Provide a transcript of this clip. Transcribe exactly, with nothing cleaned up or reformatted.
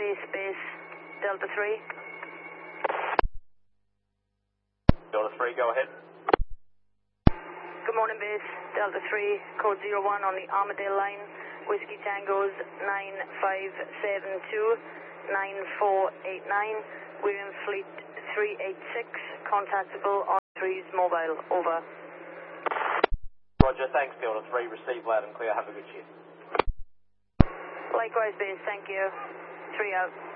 base, base, Delta three. Delta three, go ahead. Good morning, base, Delta three, code zero one on the Armadale line. Whiskey Tango's nine five seven two nine four eight nine. William Fleet three eight six, contactable on three's mobile, over. Roger, thanks, Delta three, receive loud and clear, have a good shift. Likewise, base, thank you. three out.